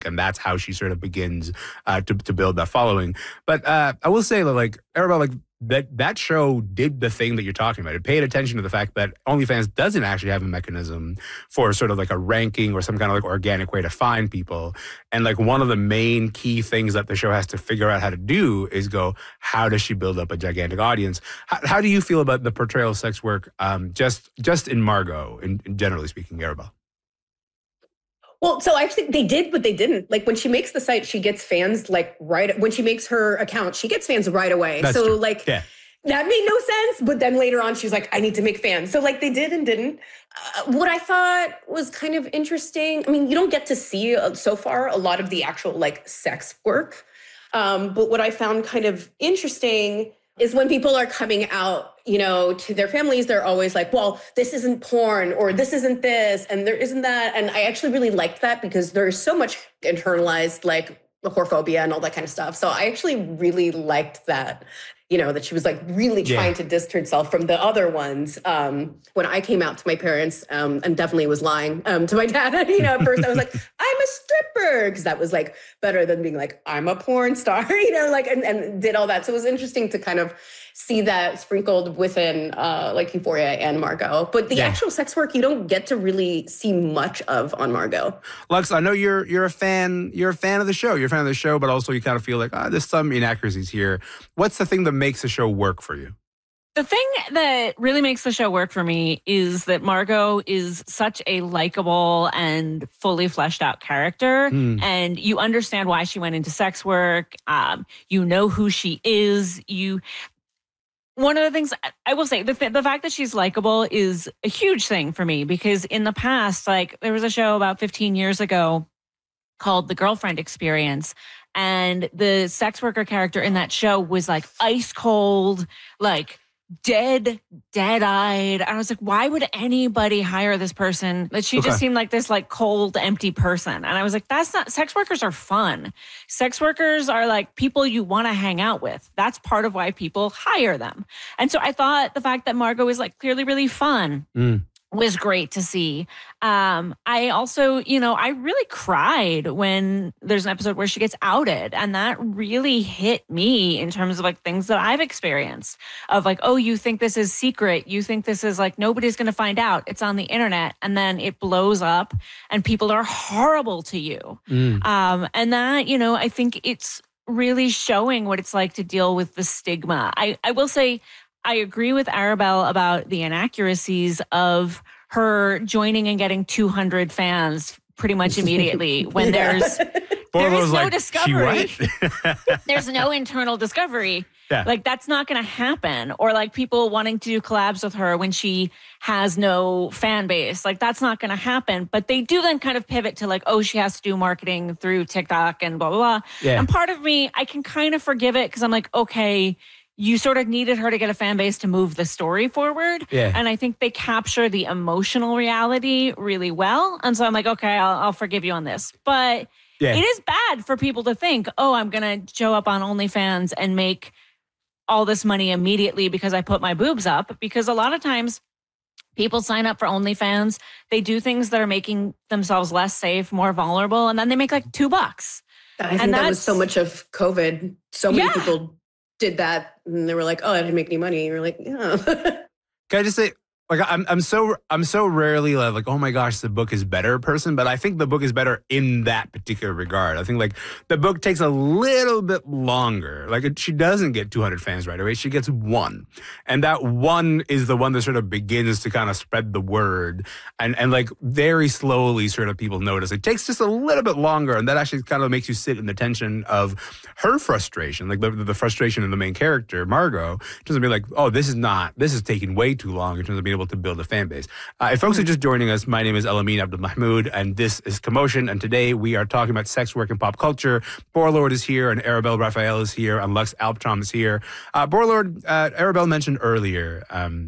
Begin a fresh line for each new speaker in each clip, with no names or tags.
and that's how she sort of begins to build that following. But I will say that, like, Arabelle, like, that show did the thing that you're talking about. It paid attention to the fact that OnlyFans doesn't actually have a mechanism for sort of like a ranking or some kind of like organic way to find people. And like one of the main key things that the show has to figure out how to do is go, how does she build up a gigantic audience? How do you feel about the portrayal of sex work just in Margot, in generally speaking, Arabelle?
Well, so actually they did, but they didn't. Like when she makes the site, she gets fans like when she makes her account, she gets fans right away.
That's
so
true.
like
Yeah.
That made no sense. But then later on, she's like, I need to make fans. So like they did and didn't. What I thought was kind of interesting. I mean, you don't get to see so far a lot of the actual like sex work. But what I found kind of interesting is when people are coming out, you know, to their families, they're always like, well, this isn't porn or this isn't this and there isn't that. And I actually really liked that because there's so much internalized like whorephobia and all that kind of stuff. So I actually really liked that, you know, that she was like really trying to distance herself from the other ones. When I came out to my parents and definitely was lying to my dad, you know, at first I was like, I'm a stripper, because that was like better than being like, I'm a porn star, you know, like, and did all that. So it was interesting to kind of see that sprinkled within like Euphoria and Margot. But the actual sex work, you don't get to really see much of on Margot.
Lux, I know you're a fan of the show. You're a fan of the show, but also you kind of feel like, there's some inaccuracies here. What's the thing that makes the show work for you?
The thing that really makes the show work for me is that Margot is such a likable and fully fleshed out character. And you understand why she went into sex work. You know who she is. One of the things I will say, the fact that she's likable is a huge thing for me, because in the past, like there was a show about 15 years ago called The Girlfriend Experience. And the sex worker character in that show was like ice cold, like dead-eyed. I was like, why would anybody hire this person? That she just seemed like this like cold, empty person. And I was like, that's not, sex workers are fun. Sex workers are like people you want to hang out with. That's part of why people hire them. And so I thought the fact that Margot was like clearly really fun was great to see. I also, you know, I really cried when there's an episode where she gets outed, and that really hit me in terms of like things that I've experienced of like, oh, you think this is secret. You think this is like, nobody's going to find out. It's on the internet. And then it blows up and people are horrible to you. And that, you know, I think it's really showing what it's like to deal with the stigma. I will say, I agree with Arabelle about the inaccuracies of her joining and getting 200 fans pretty much immediately when there is no discovery. There's no internal discovery. Like that's not going to happen. Or like people wanting to do collabs with her when she has no fan base. Like that's not going to happen. But they do then kind of pivot to like, oh, she has to do marketing through TikTok and blah, blah, blah. And part of me, I can kind of forgive it because I'm like, okay, you sort of needed her to get a fan base to move the story forward. And I think they capture the emotional reality really well. And so I'm like, okay, I'll forgive you on this. But it is bad for people to think, oh, I'm going to show up on OnlyFans and make all this money immediately because I put my boobs up. Because a lot of times people sign up for OnlyFans, they do things that are making themselves less safe, more vulnerable, and then they make like $2.
I think that was so much of COVID. So many people did that and they were like, oh, I didn't make any money. And you're like, yeah.
Can I just say, like, I'm so rarely like, oh my gosh, the book is better person, but I think the book is better in that particular regard. I think like the book takes a little bit longer. Like she doesn't get 200 fans right away. She gets one. And that one is the one that sort of begins to kind of spread the word and like very slowly sort of people notice. It takes just a little bit longer. And that actually kind of makes you sit in the tension of her frustration, like the frustration of the main character, Margot, in terms of being like, oh, this is taking way too long in terms of being able to build a fan base. If folks are just joining us, my name is Elamin Abdelmahmoud, and this is Commotion. And today we are talking about sex work and pop culture. Borlord is here, and Arabelle Raphael is here, and Lux Alptraum is here. Borlord, Arabelle mentioned earlier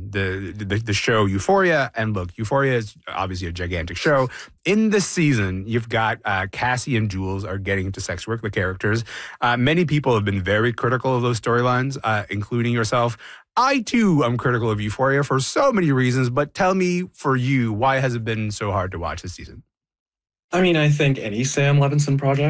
the show Euphoria, and look, Euphoria is obviously a gigantic show. In this season, you've got Cassie and Jules are getting into sex work, the characters. Many people have been very critical of those storylines, including yourself. I, too, am critical of Euphoria for so many reasons, but tell me, for you, why has it been so hard to watch this season?
I mean, I think any Sam Levinson project